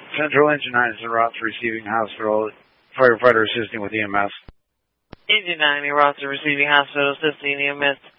Central Engine 9 is en route to receiving hospital. Firefighter assisting with EMS. Engine 9 en route to receiving hospital assisting EMS.